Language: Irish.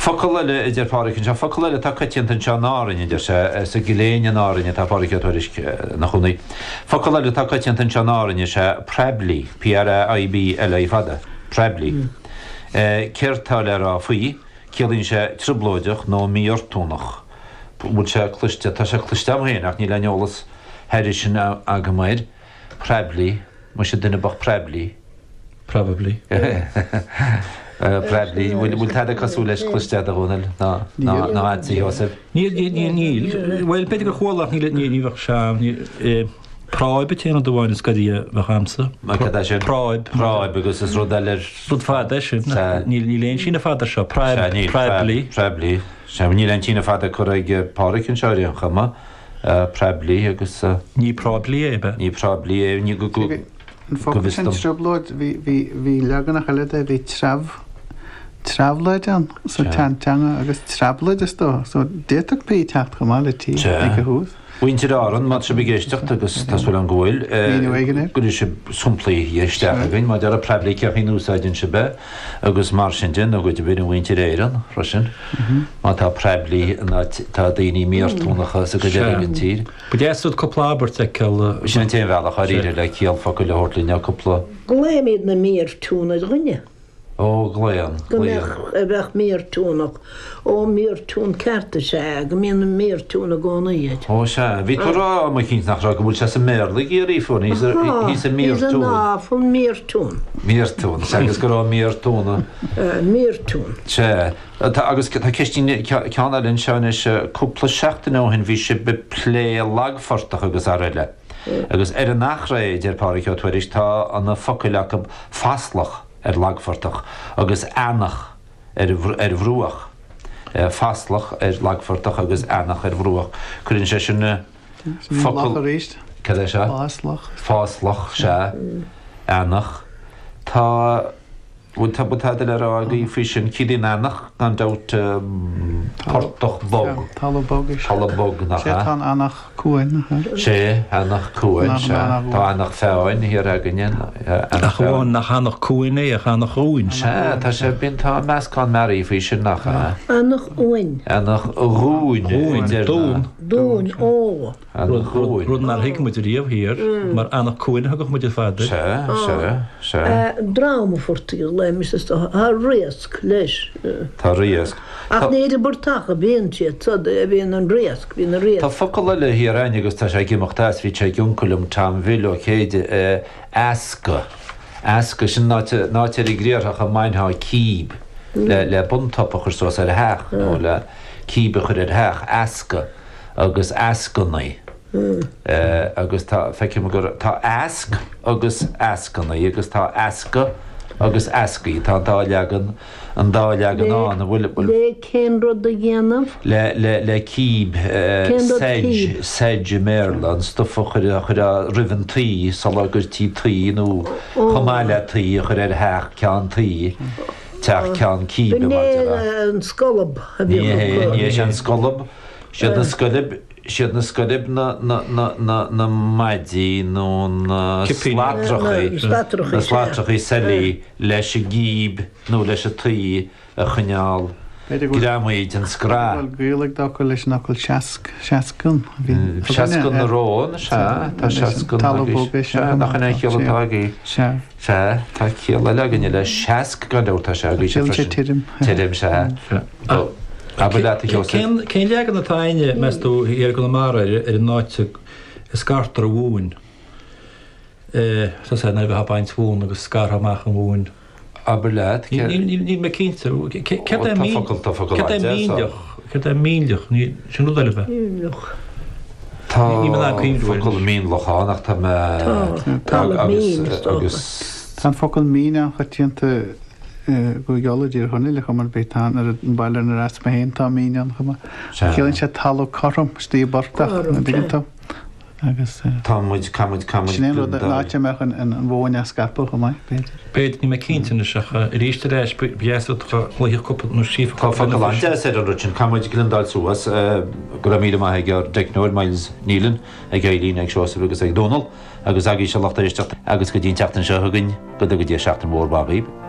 Focaile idir páiricinn se focaile tá caitianta se nárin idir sa giléine nárin tá páirice tuairis na chunaí. Focaile tá caitianta se nárin se Prebli, PRIBLI fada, Prebli. Ceirtá le rá faoi, ceann sé triblóideach nó míortúnach. Bú sé cluiste tá sé cluiste am héanaach ní leneolalas heidir sin agaméid. Prebli, mu sé duine bach Prebli. Probably. Prebli, bhfuil teda cosú leis cluistead a húnil ná antí Joseph. Níl, well, beidir go chólaach níl se Práib téanana do bháin scadí bheith amsa. Práib agus is rud eile rud fada sin níl léon sína fada seo Prebli. Prebli. Sem ní leon tína fada chu ag páiricinn seoirí an chama Prebli agus ní Probli ébe. Ní Probli ní go An focus an strúblóid hí leganach eile bhí traflaid an so teanga agus traflaid is dó, so déach bí techt go mála tí ag go hús. Bhainte áran mat se begéisteach agus tasfuil an ghfuil gur se sumpla dhéisteach a bhain, má dear a Prebli ceach in úsáidin se be agus mar sin din a go de bhín bhainte éan freisin má tá Prebli tá daoine míortúnacha sa go déan tír. Bud éasúd coplábart ag ceall sin té bhealach a riidir le cíal focail le hortlíne a copla. Gléimiid na míortúna rinne. Ó gléan. Go bheith míortúnach ó míortún certa sé go míon míortúna gána iad. Ó se, bhí rá am cinn nach rá go bhfuil se sa méirla géirí fún hí sa míortún. Náfún míortún. Míortún, segus go rá míortúna. Míortún. Se, agus tá ceistín ceanna linn seáin is cúpla seachtain óhin bhí se be plé lagfortach agus aile. Agus ar an nachra idir páiricce tuairis tá anna focailach faslach lagfortach agus annach bhrúach. Faslach lagfortach agus annach bhrúach. Cuireann sé sin Lach Cad se? Fáslach se annach. Tá butá le rágaí fi sin cidí annach gan dat portach bog. Talabog nach. sé tá annach cuain. sé annach cuain se. Tá annach féin hir againn. Nachháin nach annach cuaine a annach rúin se. Tá sé bin tá meascán marí fi sin nach. Annach uin. Annach rúin. Dún ó. Annach rúin. Rúnar hiicmuid riamh hir, mar annach cuaine hagach muid fada. Se. Dráma fortíil le mis a riasc leis. Tá riasc. Ach néidir burtacha bíon siad sad a bhíon an riasc, bhíon a riasc. Tá focail le hir aine agus tá sé gimachtas hí sé giúnculum tam bhil ó chéad asca. Asca sin nátear i gréarach a mainthá cíb le buntapach ar ar heach nó le cíbe chur ar heach asca agus ascannaí. Agus tá feicim gur tá asc agus ascannaí agus tá asca agus ascaí tá dáleagan an dáleagan an bhfuil Le cén rud a dhéanamh? le cíb sedge Maryland stufa chur a rihantaí sal agus tí trí nó chomáile trí chur ar heach cean trí teach cean cíbe an scolab. Ní sé an scolab siad na scolib na maidí nó na slátrachaí selí leis a gíb nó leis a trí a chuneál gramid an scrá. Gúlaigh dá go leis nachil seacún. Seacún na rón tá seacún nach an chéalatágaí se tá chéala legan le seac gan dótá se tirim se. Cén legan na taine meú hir go mar ar an náite scartar a bhúin. Tá sé na bheith baint bhún agus scarthaach an bhúin. Aber leat ní me cínta ce míoch ní sin eile bheith. Tá focail mín lechánach agus Tá focail mína chutíanta go gealadír chunne le chumar bétán ar an bailile na ras me héontá míon chuma. Céann sé talú chom stíí bartach na dtá. agus Támuid sin láte mechan an bhóine scapa go mai Beidir ní me cíntainna secha ríiste éis bhéú chuíoh cuppa nó síomh Fáilinte sé an rutin Camuid Glendal suas go mí mai gur 10 miles nílan ag gailín ag seosa agus ag Donald agus agé se lechtaréisteach agus go dtíon teachtain se thugann go go dtí seachtain mór baghíb.